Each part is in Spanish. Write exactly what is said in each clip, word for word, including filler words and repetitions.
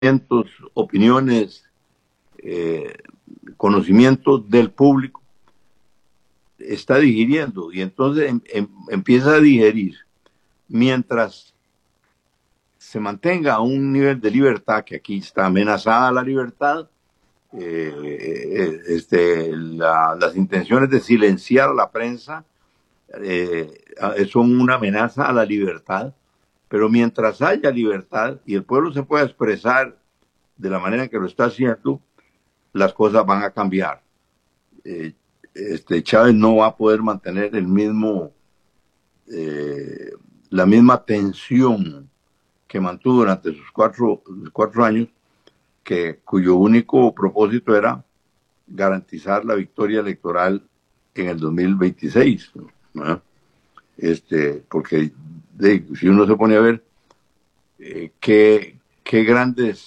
opiniones, eh, conocimientos del público, está digiriendo y entonces em, em, empieza a digerir mientras se mantenga un nivel de libertad, que aquí está amenazada la libertad, eh, este, la, las intenciones de silenciar a la prensa eh, son una amenaza a la libertad, pero mientras haya libertad y el pueblo se pueda expresar de la manera que lo está haciendo, las cosas van a cambiar. Eh, este, Chávez no va a poder mantener el mismo, eh, la misma tensión que mantuvo durante sus cuatro, cuatro años, que, cuyo único propósito era garantizar la victoria electoral en el dos mil veintiséis, ¿no? Este, porque de, si uno se pone a ver eh, qué, qué grandes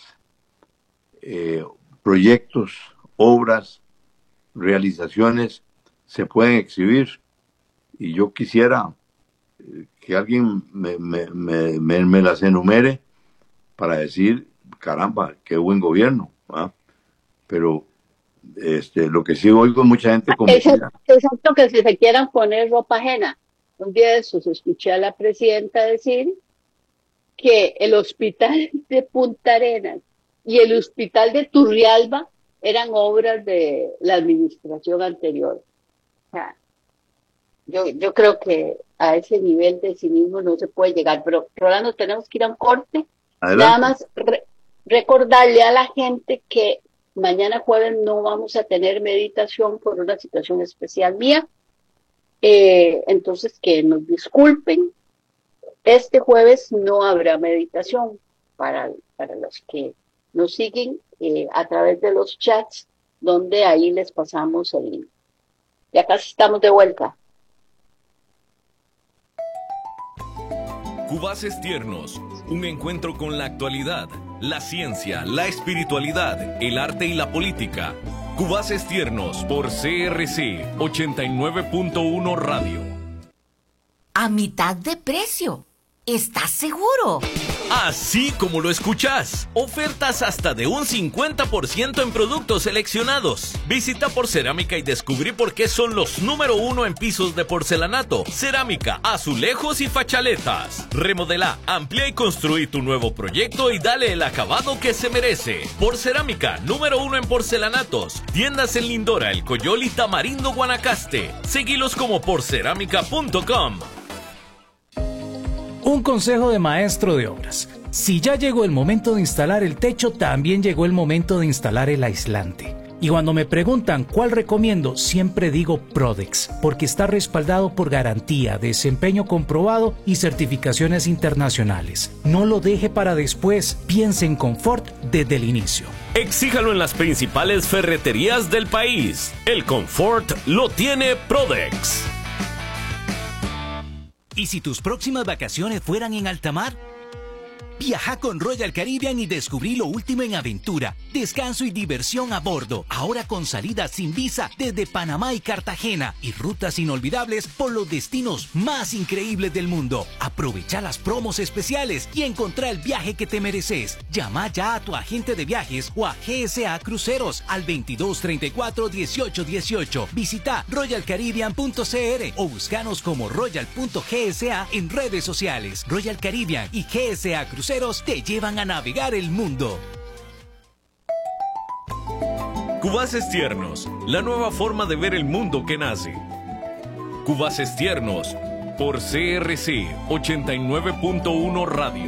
eh, proyectos, obras, realizaciones se pueden exhibir, y yo quisiera eh, que alguien me, me, me, me, me las enumere para decir, caramba, qué buen gobierno, ¿verdad? Pero este, lo que sí oigo es mucha gente convencida. Exacto, que si se quieran poner ropa ajena. Un día de esos escuché a la presidenta decir que el hospital de Punta Arenas y el hospital de Turrialba eran obras de la administración anterior. O sea, yo, yo creo que a ese nivel de cinismo no se puede llegar. Pero, Rolando, tenemos que ir a un corte. Adelante. Nada más re recordarle a la gente que mañana jueves no vamos a tener meditación por una situación especial mía. Eh, entonces, que nos disculpen. Este jueves no habrá meditación para, para los que nos siguen eh, a través de los chats, donde ahí les pasamos el link. Ya casi estamos de vuelta. Cubaces Tiernos, un encuentro con la actualidad, la ciencia, la espiritualidad, el arte y la política. Cubaces Tiernos por C R C ochenta y nueve punto uno Radio. A mitad de precio. ¿Estás seguro? Así como lo escuchas. Ofertas hasta de un cincuenta por ciento en productos seleccionados. Visita Porcerámica y descubrí por qué son los número uno en pisos de porcelanato, cerámica, azulejos y fachaletas. Remodela, amplía y construí tu nuevo proyecto y dale el acabado que se merece. Porcerámica, número uno en porcelanatos. Tiendas en Lindora, El Coyol y Tamarindo, Guanacaste. Seguilos como porcerámica punto com. Un consejo de maestro de obras. Si ya llegó el momento de instalar el techo, también llegó el momento de instalar el aislante. Y cuando me preguntan cuál recomiendo, siempre digo Prodex, porque está respaldado por garantía, desempeño comprobado y certificaciones internacionales. No lo deje para después, piense en confort desde el inicio. Exíjalo en las principales ferreterías del país. El confort lo tiene Prodex. ¿Y si tus próximas vacaciones fueran en alta mar? Viaja con Royal Caribbean y descubrí lo último en aventura, descanso y diversión a bordo. Ahora con salidas sin visa desde Panamá y Cartagena y rutas inolvidables por los destinos más increíbles del mundo. Aprovecha las promos especiales y encontrá el viaje que te mereces. Llama ya a tu agente de viajes o a G S A Cruceros al veintidós treinta y cuatro dieciocho dieciocho. Visita royal caribbean punto c r o búscanos como royal punto g s a en redes sociales. Royal Caribbean y G S A Cruceros te llevan a navegar el mundo. Cubaces Tiernos, la nueva forma de ver el mundo que nace. Cubaces Tiernos por C R C ochenta y nueve punto uno Radio.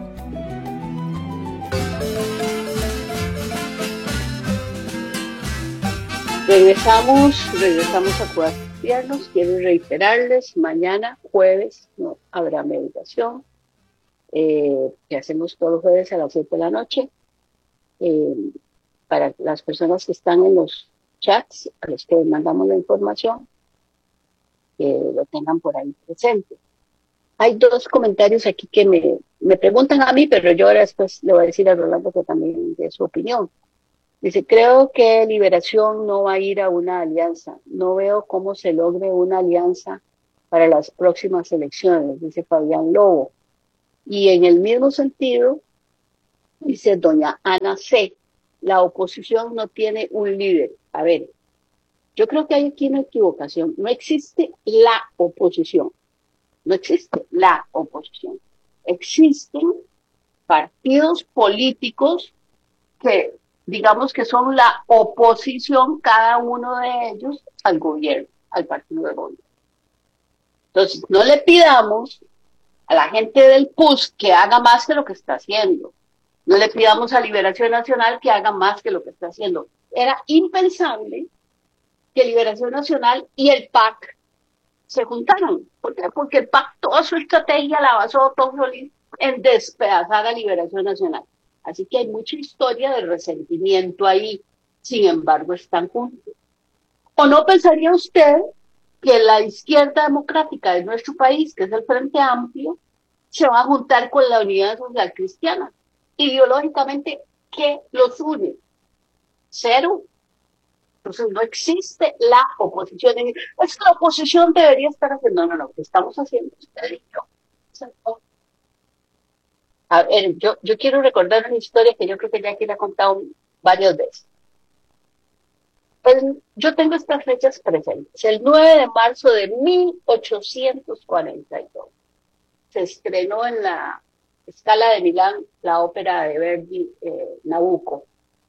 Regresamos, regresamos a Cubaces Tiernos. Quiero reiterarles, mañana jueves no habrá meditación. Eh, que hacemos todos los jueves a las siete de la noche. Eh, para las personas que están en los chats, a los que mandamos la información, que lo tengan por ahí presente. Hay dos comentarios aquí que me, me preguntan a mí, pero yo ahora después le voy a decir a Rolando que también dé su opinión. Dice, creo que Liberación no va a ir a una alianza. No veo cómo se logre una alianza para las próximas elecciones, dice Fabián Lobo. Y en el mismo sentido, Dice doña Ana C., la oposición no tiene un líder. A ver, yo creo que hay aquí una equivocación. No existe la oposición. No existe la oposición. Existen partidos políticos que, digamos que son la oposición, cada uno de ellos, al gobierno, al partido de gobierno. Entonces, no le pidamos a la gente del P U S que haga más que lo que está haciendo. No le pidamos a Liberación Nacional que haga más que lo que está haciendo. Era impensable que Liberación Nacional y el P A C se juntaran. ¿Por qué? Porque el P A C toda su estrategia la basó todo solís en despedazar a Liberación Nacional. Así que hay mucha historia de resentimiento ahí. Sin embargo, están juntos. ¿O no pensaría usted que la izquierda democrática de nuestro país, que es el Frente Amplio, se va a juntar con la Unidad Social Cristiana? Ideológicamente, ¿qué los une? Cero. Entonces no existe la oposición. Es que la oposición debería estar haciendo. No, no, no. ¿Qué estamos haciendo usted y yo? A ver, yo, yo quiero recordar una historia que yo creo que ya aquí la he contado varias veces. El, yo tengo estas fechas presentes. El nueve de marzo de mil ochocientos cuarenta y dos se estrenó en la Scala de Milán la ópera de Verdi, eh, Nabucco.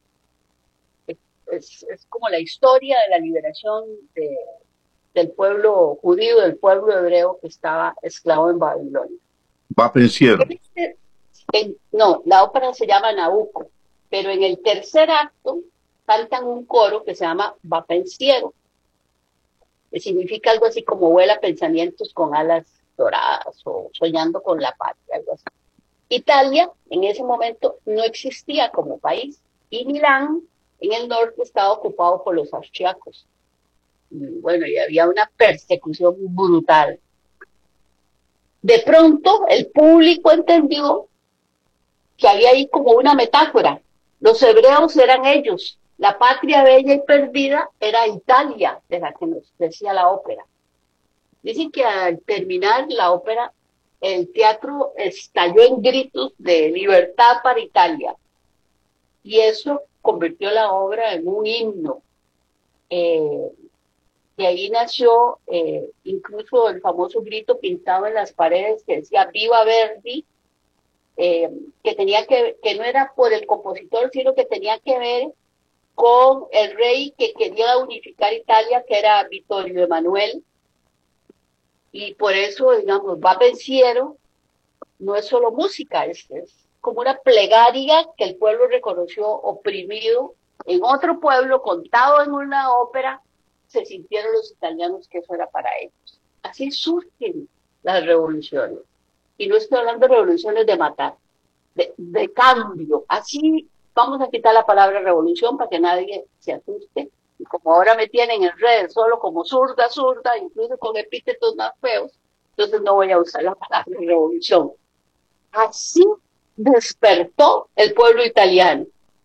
Es, es, es como la historia de la liberación de, del pueblo judío, del pueblo hebreo que estaba esclavo en Babilonia. Va pensiero. En, no, la ópera se llama Nabucco, pero en el tercer acto cantan un coro que se llama Va pensiero, que significa algo así como vuela pensamientos con alas doradas o soñando con la patria, algo así. Italia en ese momento no existía como país y Milán en el norte estaba ocupado por los austriacos. Y bueno, y había una persecución brutal. De pronto el público entendió que había ahí como una metáfora. Los hebreos eran ellos, la patria bella y perdida era Italia, de la que nos decía la ópera. Dicen que al terminar la ópera, el teatro estalló en gritos de libertad para Italia. Y eso convirtió la obra en un himno. Eh, y ahí nació eh, incluso el famoso grito pintado en las paredes que decía Viva Verdi, eh, que tenía que, que no era por el compositor, sino que tenía que ver con el rey que quería unificar Italia, que era Vittorio Emanuele. Y por eso, digamos, Va pensiero no es solo música, es, es como una plegaria que el pueblo reconoció oprimido en otro pueblo, contado en una ópera, se sintieron los italianos que eso era para ellos. Así surgen las revoluciones. Y no estoy hablando de revoluciones de matar, de, de cambio. Así vamos a quitar la palabra revolución para que nadie se asuste. Y como ahora me tienen en redes solo como zurda, zurda, incluso con epítetos más feos, entonces no voy a usar la palabra revolución. Así despertó el pueblo italiano.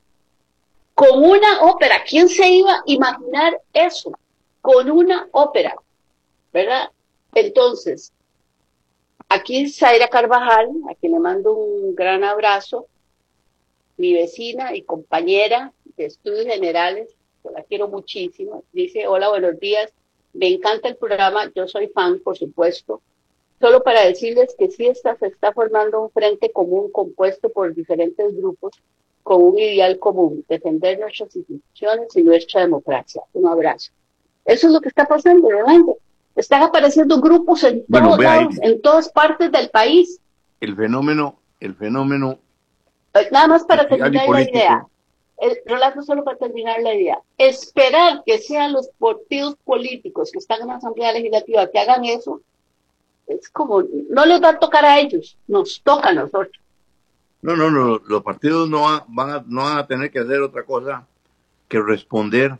Con una ópera, ¿quién se iba a imaginar eso? Con una ópera, ¿verdad? Entonces, aquí Zaira Carvajal, a quien le mando un gran abrazo, mi vecina y compañera de estudios generales, que la quiero muchísimo, dice, hola, buenos días, me encanta el programa, yo soy fan, por supuesto, solo para decirles que sí está, se está formando un frente común compuesto por diferentes grupos con un ideal común, defender nuestras instituciones y nuestra democracia. Un abrazo. Eso es lo que está pasando, Rolando. Están apareciendo grupos en bueno, todos lados, en todas partes del país. El fenómeno, el fenómeno. Nada más para terminar la idea. El, Rolando, solo para terminar la idea. Esperar que sean los partidos políticos que están en la Asamblea Legislativa que hagan eso, es como, no les va a tocar a ellos, nos toca a nosotros. No, no, no, los partidos no van, van a, no van a tener que hacer otra cosa que responder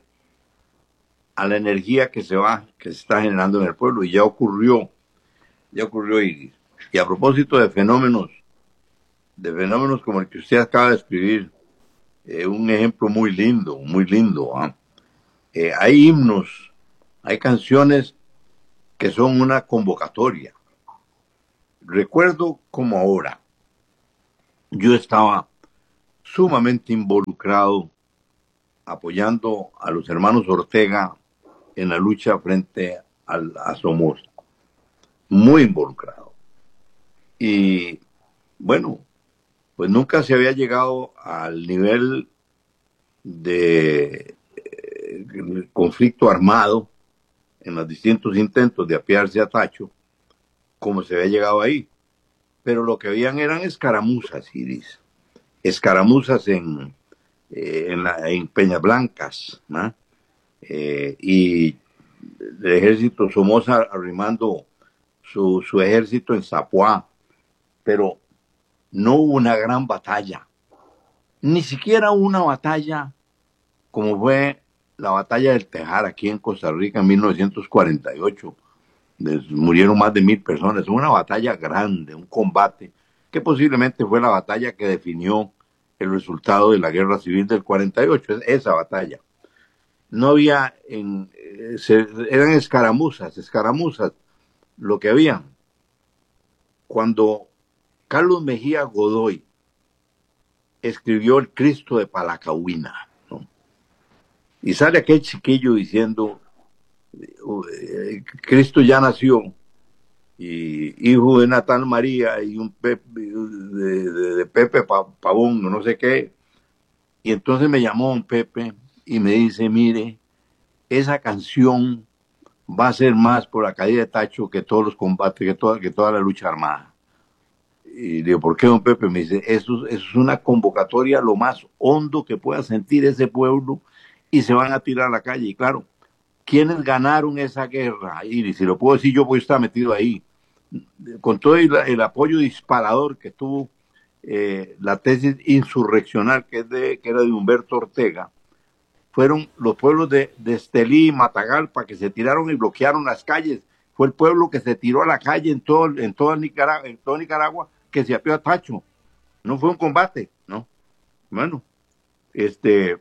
a la energía que se va, que se está generando en el pueblo, y ya ocurrió, ya ocurrió, y, y a propósito de fenómenos, de fenómenos como el que usted acaba de escribir, eh, un ejemplo muy lindo, muy lindo, ¿eh? Eh, hay himnos, hay canciones que son una convocatoria. Recuerdo como ahora, yo estaba sumamente involucrado apoyando a los hermanos Ortega en la lucha frente al, a Somoza. Muy involucrado. Y bueno, pues nunca se había llegado al nivel de eh, conflicto armado en los distintos intentos de apiarse a Tacho, como se había llegado ahí. Pero lo que habían eran escaramuzas, Iris. Escaramuzas en, eh, en, la, en Peñas Blancas, ¿no? Eh, y el ejército Somoza arrimando su, su ejército en Zapuá, pero no hubo una gran batalla, ni siquiera una batalla como fue la batalla del Tejar aquí en Costa Rica en mil novecientos cuarenta y ocho. Murieron más de mil personas, una batalla grande, un combate que posiblemente fue la batalla que definió el resultado de la guerra civil del cuarenta y ocho, esa batalla. No había, en, se, eran escaramuzas, escaramuzas, lo que había. Cuando Carlos Mejía Godoy escribió El Cristo de Palacahuina, ¿no? Y sale aquel chiquillo diciendo, Cristo ya nació, y hijo de Natal María y un Pepe, de, de, de Pepe Pavón, no sé qué. Y entonces me llamó un Pepe y me dice, mire, esa canción va a ser más por la caída de Tacho que todos los combates, que toda, que toda la lucha armada. Y digo, ¿por qué, don Pepe? Me dice, eso, eso es una convocatoria lo más hondo que pueda sentir ese pueblo, y se van a tirar a la calle. Y claro, ¿quiénes ganaron esa guerra? Y si lo puedo decir yo, porque estaba metido ahí. Con todo el, el apoyo disparador que tuvo eh, la tesis insurreccional, que, es de, que era de Humberto Ortega, fueron los pueblos de, de Estelí y Matagalpa que se tiraron y bloquearon las calles. Fue el pueblo que se tiró a la calle en todo, en toda Nicaragua, en toda Nicaragua, que se apió a Tacho. No fue un combate, ¿no? Bueno, este,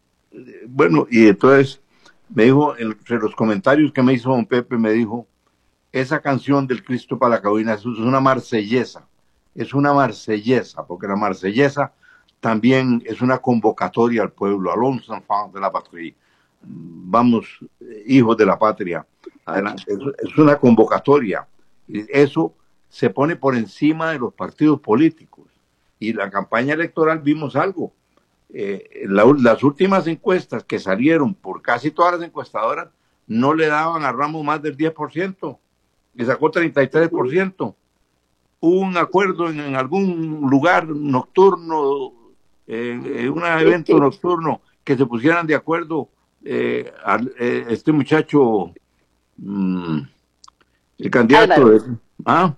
bueno, y entonces me dijo, entre los comentarios que me hizo don Pepe, me dijo, esa canción del Cristo Palacahuina es una marsellesa, es una marsellesa, porque la marsellesa también es una convocatoria al pueblo, a los enfants de la patria. Vamos, hijos de la patria, adelante. Es, es una convocatoria. Y eso se pone por encima de los partidos políticos. Y la campaña electoral vimos algo. Eh, la, las últimas encuestas que salieron por casi todas las encuestadoras no le daban a Ramos más del diez por ciento, y sacó treinta y tres por ciento. Hubo un acuerdo en, en algún lugar nocturno, en, en un evento nocturno, que se pusieran de acuerdo eh, a, eh, este muchacho, mmm, el candidato Álvaro. de, ¿ah?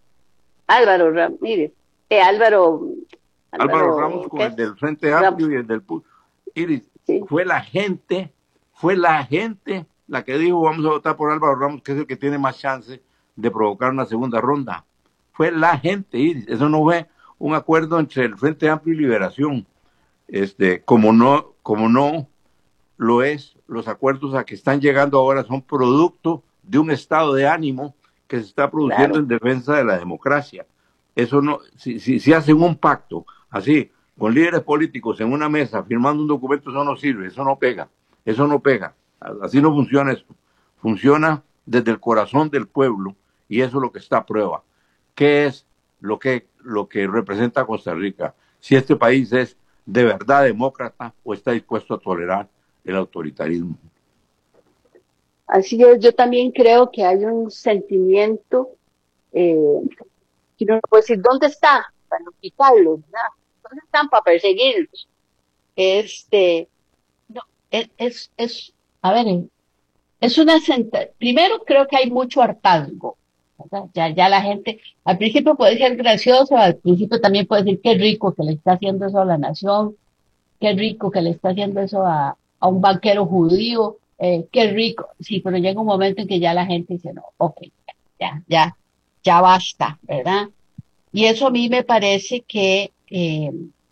Álvaro Ramírez, eh, Álvaro, Álvaro, Álvaro Ramos con ¿qué? el del Frente Amplio y el del P U. Iris, sí. Fue la gente, fue la gente la que dijo vamos a votar por Álvaro Ramos, que es el que tiene más chance de provocar una segunda ronda. Fue la gente, Iris. Eso no fue un acuerdo entre el Frente Amplio y Liberación, este, como no, como no lo es los acuerdos a que están llegando ahora, son producto de un estado de ánimo que se está produciendo, claro, en defensa de la democracia. Eso no, si, si, si hacen un pacto así, con líderes políticos en una mesa, firmando un documento, eso no sirve, eso no pega, eso no pega. Así no funciona esto. Funciona desde el corazón del pueblo, y eso es lo que está a prueba. ¿Qué es lo que, lo que representa Costa Rica? Si este país es de verdad demócrata o está dispuesto a tolerar el autoritarismo. Así es, yo también creo que hay un sentimiento eh, que uno puede decir, ¿dónde está? Para no quitarlos, ¿verdad? ¿Dónde están para perseguirlos? Este, no, es, es, es a ver, es una senta... primero creo que hay mucho hartazgo, ¿verdad? Ya, ya la gente, al principio puede ser gracioso, al principio también puede decir qué rico que le está haciendo eso a la nación, qué rico que le está haciendo eso a, a un banquero judío, eh, qué rico, sí, pero llega un momento en que ya la gente dice, no, ok, ya, ya, ya basta, ¿verdad? Y eso a mí me parece que, eh,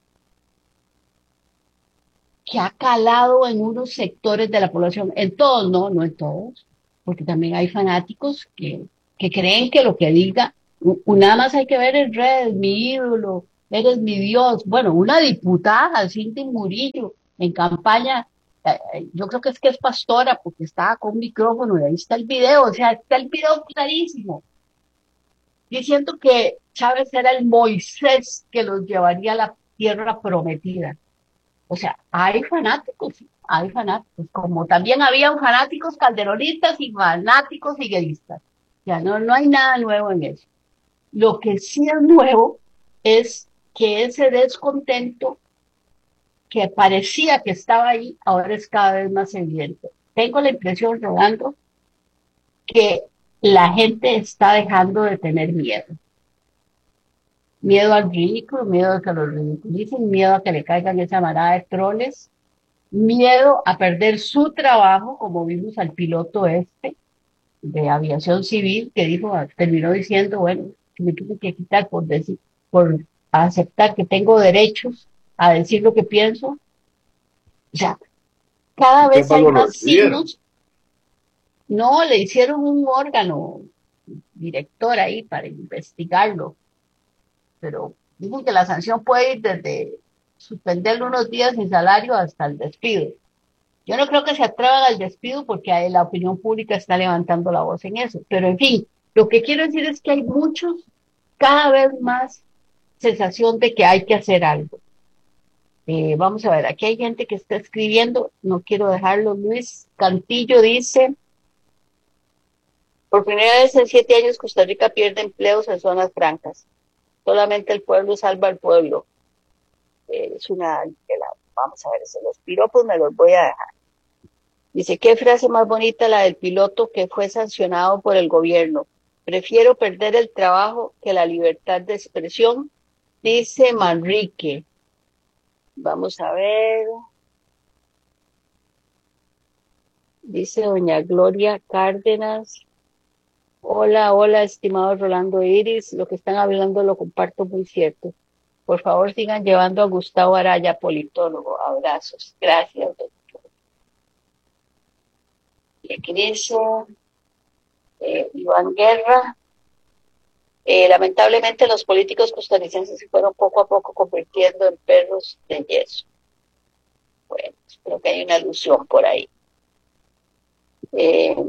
que ha calado en unos sectores de la población, en todos, no, no en todos, porque también hay fanáticos que, que creen que lo que diga, nada más hay que ver en redes, mi ídolo, eres mi Dios. Bueno, una diputada, Cindy Murillo, en campaña, eh, eh, yo creo que es que es pastora porque estaba con un micrófono y ahí está el video, o sea, está el video clarísimo, diciendo que Chávez era el Moisés que los llevaría a la tierra prometida. O sea, hay fanáticos, sí, hay fanáticos, como también habían fanáticos calderonistas y fanáticos higueristas. Ya no, no hay nada nuevo en eso. Lo que sí es nuevo es que ese descontento que parecía que estaba ahí, ahora es cada vez más evidente. Tengo la impresión, Rolando, que la gente está dejando de tener miedo. Miedo al ridículo, miedo a que los ridiculicen, miedo a que le caigan esa manada de troles, miedo a perder su trabajo, como vimos al piloto este de aviación civil, que dijo, terminó diciendo, bueno, que me tuve que quitar por decir, por aceptar que tengo derechos a decir lo que pienso. O sea, cada vez hay más signos. No, le hicieron un órgano director ahí para investigarlo, pero dicen que la sanción puede ir desde suspenderlo unos días sin salario hasta el despido. Yo no creo que se atrevan al despido porque ahí la opinión pública está levantando la voz en eso. Pero en fin, lo que quiero decir es que hay muchos, cada vez más sensación de que hay que hacer algo. Eh, vamos a ver, aquí hay gente que está escribiendo, no quiero dejarlo. Luis Cantillo dice, por primera vez en siete años Costa Rica pierde empleos en zonas francas. Solamente el pueblo salva al pueblo. Eh, es una... Vamos a ver, los piropos me los voy a dejar. Dice, qué frase más bonita la del piloto que fue sancionado por el gobierno. Prefiero perder el trabajo que la libertad de expresión, dice Manrique. Vamos a ver. Dice doña Gloria Cárdenas. Hola, hola, estimado Rolando Iris. Lo que están hablando lo comparto muy cierto. Por favor, sigan llevando a Gustavo Araya, politólogo. Abrazos. Gracias, doctor. Y aquí dice eh, Iván Guerra. Eh, lamentablemente los políticos costarricenses se fueron poco a poco convirtiendo en perros de yeso. Bueno, espero que hay una alusión por ahí. Eh,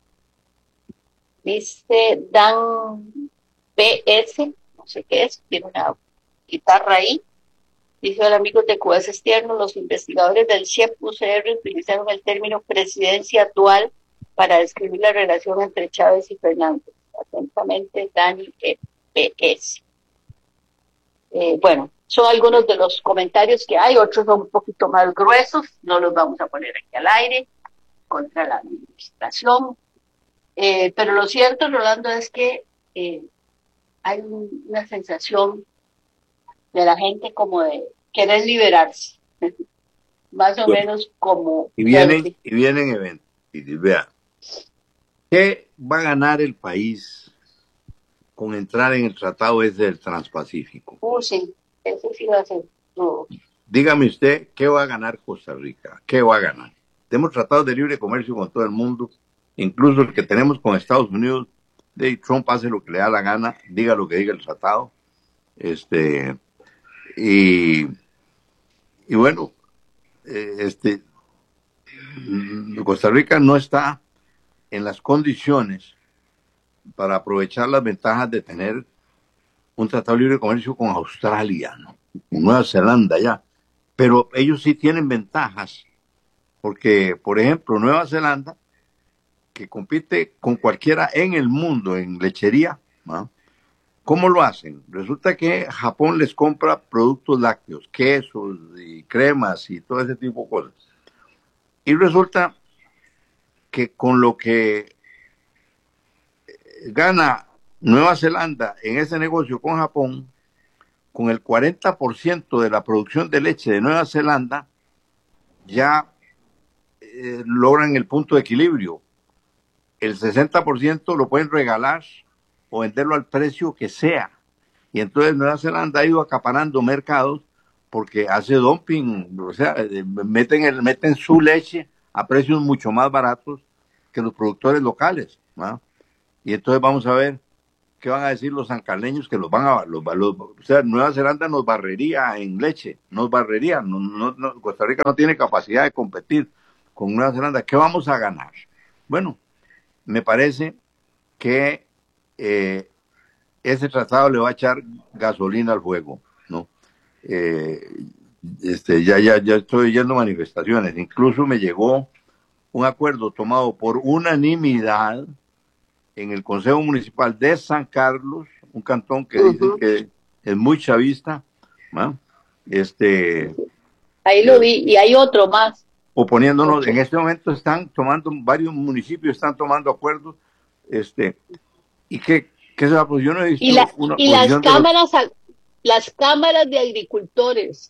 dice Dan P S, no sé qué es, tiene una guitarra ahí. Dice, hola amigos de Cubas Externos, los investigadores del C I E P U C R utilizaron el término presidencia actual para describir la relación entre Chávez y Fernández. Atentamente, Dani P S. Eh, bueno, son algunos de los comentarios que hay, otros son un poquito más gruesos, no los vamos a poner aquí al aire, contra la administración. Eh, pero lo cierto, Rolando, es que eh, hay un, una sensación de la gente como de querer liberarse, más o bueno, menos como... Y vienen, y vienen eventos, y vean, ¿qué va a ganar el país con entrar en el tratado ese del Transpacífico? Uh, sí, eso sí va a ser todo. Dígame usted, ¿qué va a ganar Costa Rica? ¿Qué va a ganar? Tenemos tratados de libre comercio con todo el mundo, incluso el que tenemos con Estados Unidos. De Trump hace lo que le da la gana, diga lo que diga el tratado. Este... Y, y bueno, eh, este, Costa Rica no está en las condiciones para aprovechar las ventajas de tener un tratado de libre comercio con Australia, ¿no? Con Nueva Zelanda ya, pero ellos sí tienen ventajas, porque por ejemplo Nueva Zelanda, que compite con cualquiera en el mundo en lechería, ¿no? ¿Cómo lo hacen? Resulta que Japón les compra productos lácteos, quesos y cremas y todo ese tipo de cosas. Y resulta que con lo que gana Nueva Zelanda en ese negocio con Japón, con el cuarenta por ciento de la producción de leche de Nueva Zelanda, ya eh, logran el punto de equilibrio. El sesenta por ciento lo pueden regalar o venderlo al precio que sea. Y entonces Nueva Zelanda ha ido acaparando mercados porque hace dumping, o sea, meten, el, meten su leche a precios mucho más baratos que los productores locales, ¿no? Y entonces vamos a ver ¿qué van a decir los sancarleños? Que los van a, los, los, o sea, Nueva Zelanda nos barrería en leche, nos barrería, no, no, no, Costa Rica no tiene capacidad de competir con Nueva Zelanda, ¿qué vamos a ganar? Bueno, me parece que eh, ese tratado le va a echar gasolina al fuego, ¿no? Eh, este, ya, ya, ya estoy yendo a manifestaciones, incluso me llegó un acuerdo tomado por unanimidad en el Consejo Municipal de San Carlos, un cantón que uh-huh. dicen que es muy chavista, ¿no? Este, ahí lo vi, y hay otro más. Oponiéndonos, okay. En este momento están tomando, varios municipios están tomando acuerdos, este, y que, que se va, pues yo no he visto y, la, una y las cámaras, de los... las cámaras de agricultores,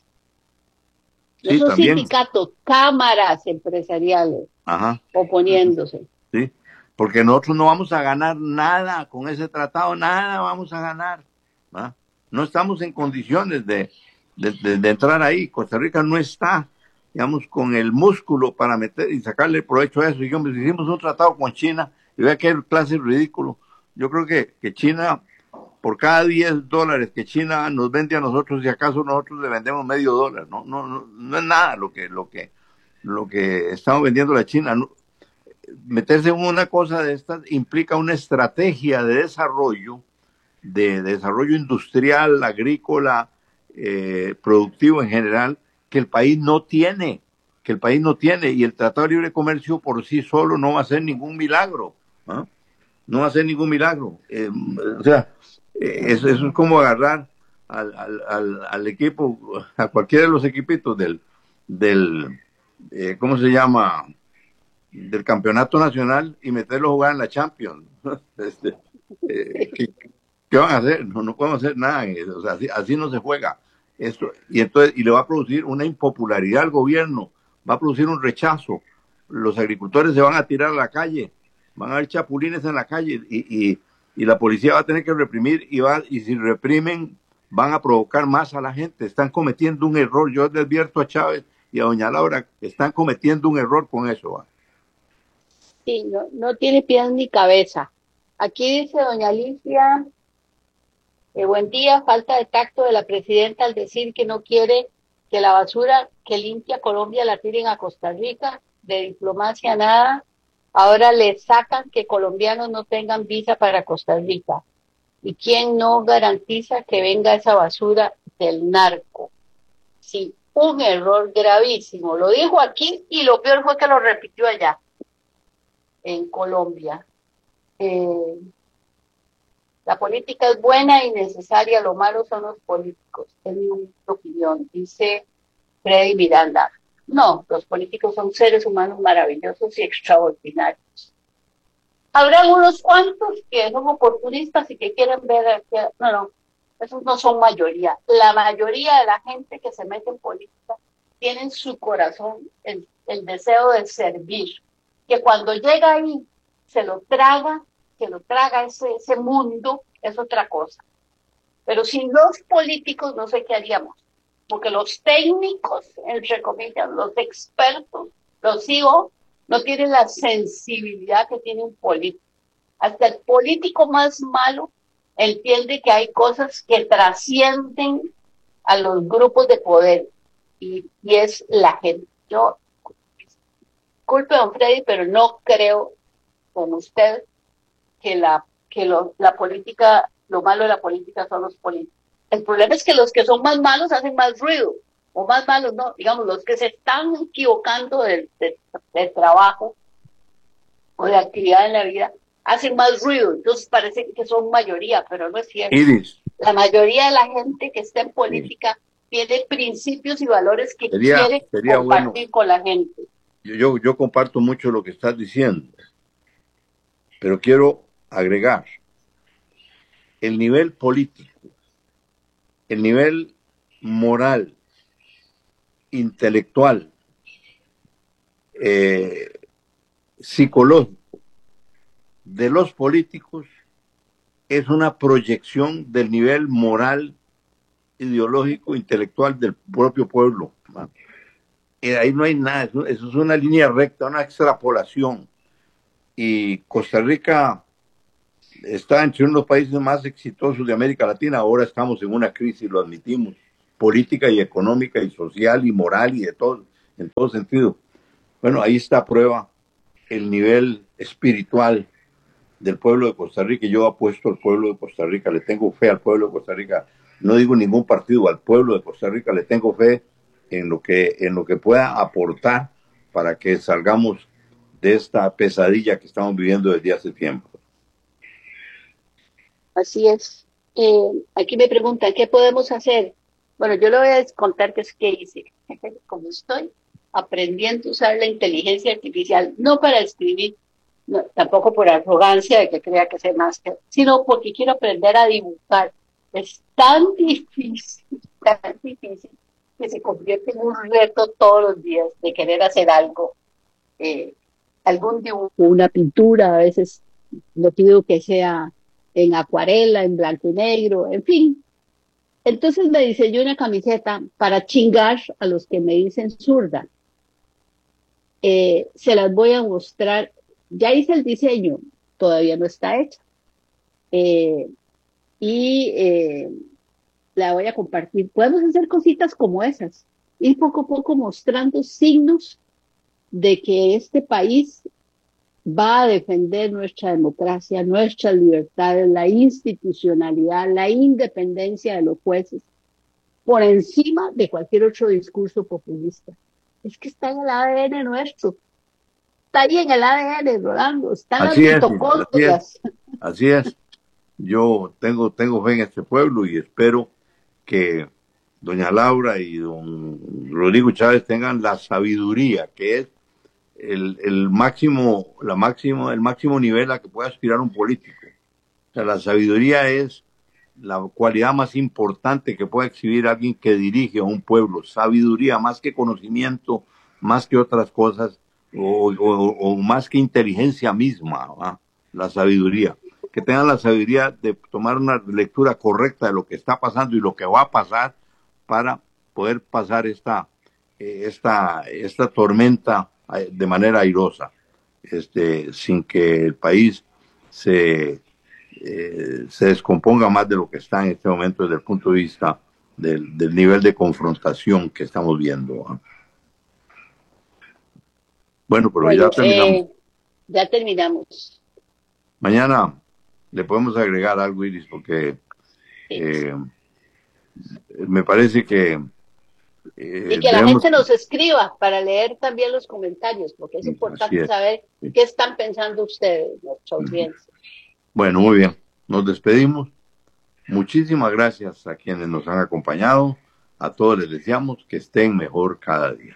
sí, esos también. sindicatos, cámaras empresariales, ajá. oponiéndose. Sí, porque nosotros no vamos a ganar nada con ese tratado, nada vamos a ganar, ¿va? No estamos en condiciones de, de, de, de entrar ahí. Costa Rica no está, digamos, con el músculo para meter y sacarle provecho a eso. Y hombre, hicimos un tratado con China, y vea qué clase ridículo. Yo creo que, que China, por cada diez dólares que China nos vende a nosotros, si acaso nosotros le vendemos medio dólar, no, no, no, no es nada lo que, lo que, lo que estamos vendiendo a la China. No, meterse en una cosa de estas implica una estrategia de desarrollo, de, de desarrollo industrial, agrícola, eh, productivo en general, que el país no tiene, que el país no tiene, y el Tratado de Libre Comercio por sí solo no va a ser ningún milagro, ¿no? No va a ser ningún milagro. Eh, o sea, eh, eso, eso es como agarrar al, al, al, al equipo, a cualquiera de los equipitos del, del eh, ¿cómo se llama?, del campeonato nacional y meterlo a jugar en la Champions. Este, eh, ¿qué, ¿Qué van a hacer? No, no podemos hacer nada. O sea, así, así no se juega. Esto, y entonces, y le va a producir una impopularidad al gobierno, va a producir un rechazo. Los agricultores se van a tirar a la calle, van a haber chapulines en la calle, y, y, y la policía va a tener que reprimir, y va, y si reprimen, van a provocar más a la gente. Están cometiendo un error. Yo le advierto a Chávez y a doña Laura, están cometiendo un error con eso, ¿va? Sí, no, no tiene pies ni cabeza. Aquí dice doña Alicia, eh, buen día, falta de tacto de la presidenta al decir que no quiere que la basura que limpia Colombia la tiren a Costa Rica, de diplomacia nada. Ahora le sacan que colombianos no tengan visa para Costa Rica. ¿Y quién no garantiza que venga esa basura del narco? Sí, un error gravísimo. Lo dijo aquí y lo peor fue que lo repitió allá, en Colombia. Eh, la política es buena y necesaria, lo malo son los políticos, es mi opinión, dice Freddy Miranda. No, los políticos son seres humanos maravillosos y extraordinarios. Habrá unos cuantos que son oportunistas y que quieren ver, que, no, no, esos no son mayoría. La mayoría de la gente que se mete en política tiene en su corazón el, el deseo de servir, que cuando llega ahí se lo traga, se lo traga ese, ese mundo, es otra cosa. Pero sin los políticos no sé qué haríamos, porque los técnicos, entre comillas, los expertos, los C E O, no tienen la sensibilidad que tiene un político. Hasta el político más malo entiende que hay cosas que trascienden a los grupos de poder, y, y es la gente. Yo, disculpe, don Freddy, pero no creo, como usted, que la que lo, la política, lo malo de la política son los políticos. El problema es que los que son más malos hacen más ruido, o más malos no, digamos, los que se están equivocando del, del, del trabajo o de actividad en la vida, hacen más ruido, entonces parece que son mayoría, pero no es cierto. Iris. La mayoría de la gente que está en política sí. tiene principios y valores que sería, quiere sería compartir bueno. con la gente. Yo, yo, yo comparto mucho lo que estás diciendo, pero quiero agregar el nivel político, el nivel moral, intelectual, eh, psicológico de los políticos es una proyección del nivel moral, ideológico, intelectual del propio pueblo, ¿no? Y ahí no hay nada, eso, eso es una línea recta, una extrapolación. Y Costa Rica está entre uno de los países más exitosos de América Latina. Ahora estamos en una crisis, lo admitimos, política y económica y social y moral y de todo, en todo sentido. Bueno, ahí está a prueba el nivel espiritual del pueblo de Costa Rica. Yo apuesto al pueblo de Costa Rica, le tengo fe al pueblo de Costa Rica. No digo ningún partido, al pueblo de Costa Rica le tengo fe en lo que, en lo que pueda aportar para que salgamos de esta pesadilla que estamos viviendo desde hace tiempo. Así es. Eh, aquí me preguntan, ¿qué podemos hacer? Bueno, yo le voy a contar qué es que hice. Como estoy aprendiendo a usar la inteligencia artificial, no para escribir, no, tampoco por arrogancia de que crea que sé más, que, sino porque quiero aprender a dibujar. Es tan difícil, tan difícil, que se convierte en un reto todos los días de querer hacer algo. Eh, algún dibujo, una pintura, a veces lo pido que sea en acuarela, en blanco y negro, en fin. Entonces me diseñé una camiseta para chingar a los que me dicen zurda. Eh, se las voy a mostrar. Ya hice el diseño, todavía no está hecha. Eh, y eh, la voy a compartir. Podemos hacer cositas como esas, ir poco a poco mostrando signos de que este país va a defender nuestra democracia, nuestras libertades, la institucionalidad, la independencia de los jueces, por encima de cualquier otro discurso populista. Es que está en el A D N nuestro. Está ahí en el A D N, Rolando. Están las mitocondrias. Así es. Yo tengo, tengo fe en este pueblo y espero que doña Laura y don Rodrigo Chávez tengan la sabiduría que es el, el máximo, la máximo, el máximo nivel a que puede aspirar un político. O sea, la sabiduría es la cualidad más importante que puede exhibir alguien que dirige a un pueblo. Sabiduría, más que conocimiento, más que otras cosas, o, o, o más que inteligencia misma, ¿va? La sabiduría. Que tengan la sabiduría de tomar una lectura correcta de lo que está pasando y lo que va a pasar para poder pasar esta, esta, esta tormenta de manera airosa, este, sin que el país se, eh, se descomponga más de lo que está en este momento desde el punto de vista del, del nivel de confrontación que estamos viendo, ¿eh? Bueno, pero bueno, ya terminamos. Eh, ya terminamos. Mañana le podemos agregar algo, Iris, porque eh, me parece que Eh, y que la gente nos escriba para leer también los comentarios, porque es importante es. saber sí. qué están pensando ustedes, nuestra audiencia. Bueno, muy bien. Nos despedimos. Muchísimas gracias a quienes nos han acompañado. A todos les deseamos que estén mejor cada día.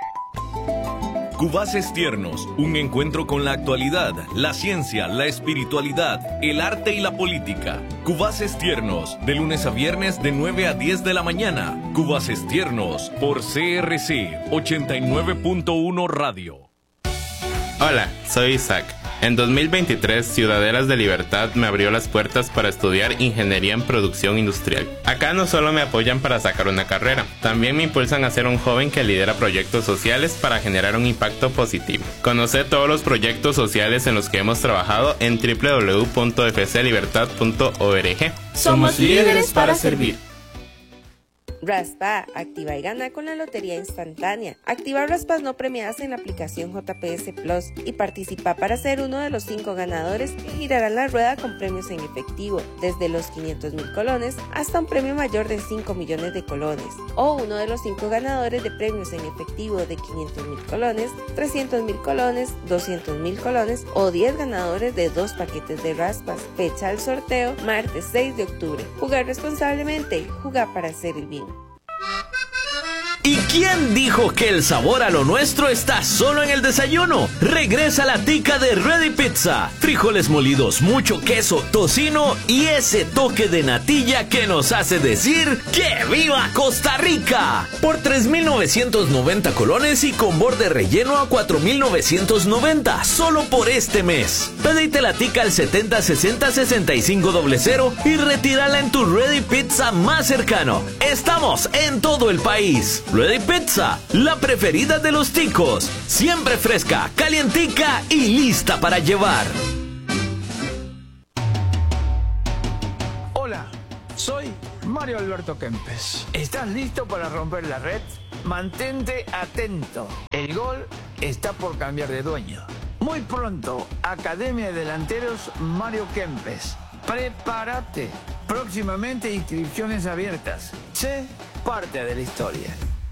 Cubaces Tiernos, un encuentro con la actualidad, la ciencia, la espiritualidad, el arte y la política. Cubaces Tiernos, de lunes a viernes de nueve a diez de la mañana. Cubaces Tiernos, por C R C ochenta y nueve punto uno Radio. Hola, soy Isaac. En dos mil veintitrés, Ciudadelas de Libertad me abrió las puertas para estudiar Ingeniería en Producción Industrial. Acá no solo me apoyan para sacar una carrera, también me impulsan a ser un joven que lidera proyectos sociales para generar un impacto positivo. Conoce todos los proyectos sociales en los que hemos trabajado en doble u doble u doble u punto f c libertad punto org. Somos líderes para servir. Raspa, activa y gana con la lotería instantánea. Activa raspas no premiadas en la aplicación J P S Plus y participa para ser uno de los cinco ganadores que girarán la rueda con premios en efectivo, desde los quinientos mil colones hasta un premio mayor de cinco millones de colones, o uno de los cinco ganadores de premios en efectivo de quinientos mil colones, trescientos mil colones, doscientos mil colones o diez ganadores de dos paquetes de raspas. Fecha del sorteo, martes seis de octubre. Jugar responsablemente, jugar para hacer el bien. ¿Y quién dijo que el sabor a lo nuestro está solo en el desayuno? Regresa la tica de Ready Pizza. Frijoles molidos, mucho queso, tocino y ese toque de natilla que nos hace decir ¡que viva Costa Rica! Por tres mil novecientos noventa colones y con borde relleno a cuatro mil novecientos noventa, solo por este mes. Pedite la tica al setenta sesenta sesenta y cinco cero y retírala en tu Ready Pizza más cercano. Estamos en todo el país. Ready Pizza, la preferida de los ticos. Siempre fresca, calientica y lista para llevar. Alberto Kempes. ¿Estás listo para romper la red? Mantente atento. El gol está por cambiar de dueño. Muy pronto, Academia de Delanteros Mario Kempes. Prepárate. Próximamente inscripciones abiertas. Sé parte de la historia.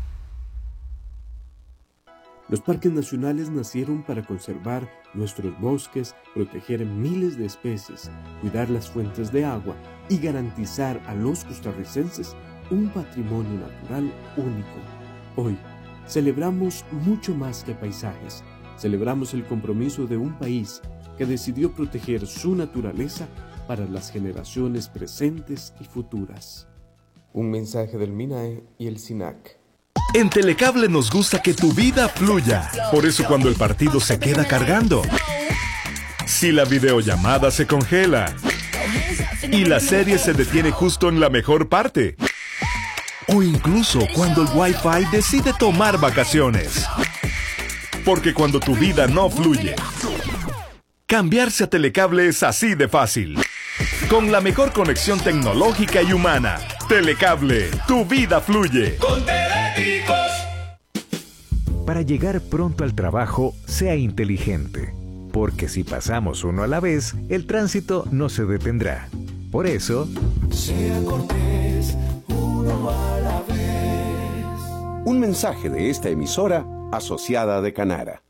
Los parques nacionales nacieron para conservar nuestros bosques, proteger miles de especies, cuidar las fuentes de agua y garantizar a los costarricenses un patrimonio natural único. Hoy, celebramos mucho más que paisajes. Celebramos el compromiso de un país que decidió proteger su naturaleza para las generaciones presentes y futuras. Un mensaje del MINAE y el SINAC. En Telecable nos gusta que tu vida fluya. Por eso cuando el partido se queda cargando, si la videollamada se congela y la serie se detiene justo en la mejor parte, o incluso cuando el Wi-Fi decide tomar vacaciones. Porque cuando tu vida no fluye, cambiarse a Telecable es así de fácil. Con la mejor conexión tecnológica y humana. Telecable, tu vida fluye. Con Teléticos. Para llegar pronto al trabajo, sea inteligente. Porque si pasamos uno a la vez, el tránsito no se detendrá. Por eso, sea cortés, uno a la vez. Un mensaje de esta emisora asociada de Canara.